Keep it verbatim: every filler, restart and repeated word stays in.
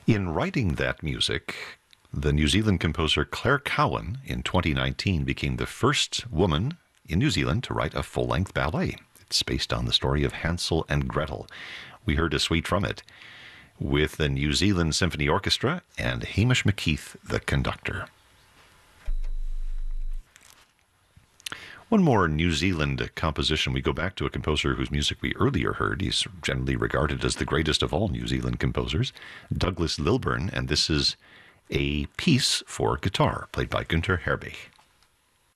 In writing that music, the New Zealand composer Claire Cowan in twenty nineteen became the first woman in New Zealand to write a full-length ballet. It's based on the story of Hansel and Gretel. We heard a suite from it with the New Zealand Symphony Orchestra and Hamish McKeith, the conductor. One more New Zealand composition. We go back to a composer whose music we earlier heard. He's generally regarded as the greatest of all New Zealand composers, Douglas Lilburn, and this is a piece for guitar played by Günther Herrbeek.